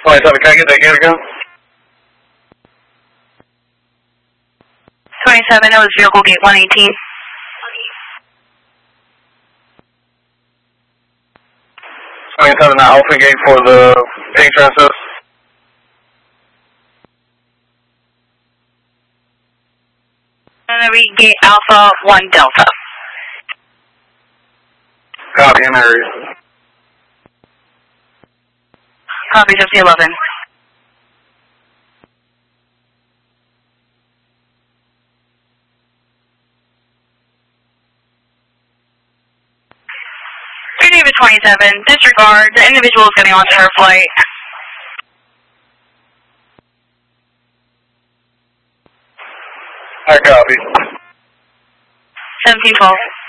27, can I get that again again? 27, that was vehicle gate 118. 27, Alpha gate for the HSS. And then we gate Alpha 1 Delta. Copy in area. Copy 5011. David 27, disregard, the individual is getting onto her flight. I copy. 1712.